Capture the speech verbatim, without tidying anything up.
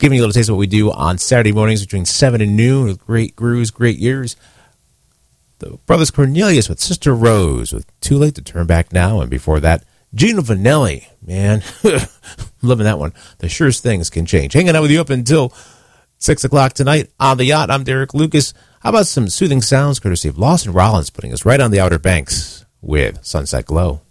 giving you a little taste of what we do on Saturday mornings between seven and noon with great grooves, great years. The Brothers Cornelius with Sister Rose with Too Late to Turn Back Now. And before that, Gino Vanelli. Man, loving that one. The surest things can change. Hanging out with you up until six o'clock tonight on the yacht. I'm Derek Lucas. How about some soothing sounds courtesy of Lawson Rollins, putting us right on the Outer Banks with Sunset Glow.